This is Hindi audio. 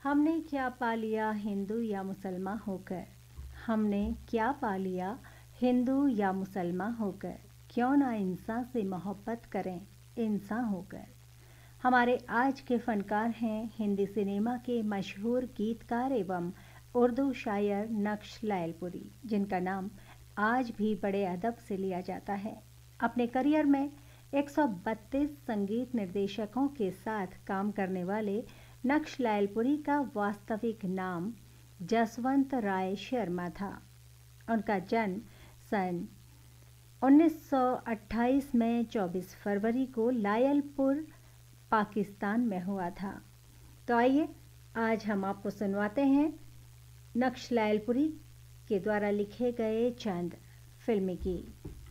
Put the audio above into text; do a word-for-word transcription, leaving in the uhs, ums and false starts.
हमने क्या पा लिया हिंदू या मुसलमान होकर, हमने क्या पा लिया हिंदू या मुसलमान होकर, क्यों ना इंसान से मोहब्बत करें इंसान होकर। हमारे आज के फनकार हैं हिंदी सिनेमा के मशहूर गीतकार एवं उर्दू शायर नक्श लायलपुरी, जिनका नाम आज भी बड़े अदब से लिया जाता है। अपने करियर में एक सौ बत्तीस संगीत निर्देशकों के साथ काम करने वाले नक्श लायलपुरी का वास्तविक नाम जसवंत राय शर्मा था। उनका जन्म सन उन्नीस सौ अट्ठाईस में चौबीस फरवरी को लायलपुर पाकिस्तान में हुआ था। तो आइए आज हम आपको सुनवाते हैं नक्श लायलपुरी के द्वारा लिखे गए चंद फिल्मी गीत।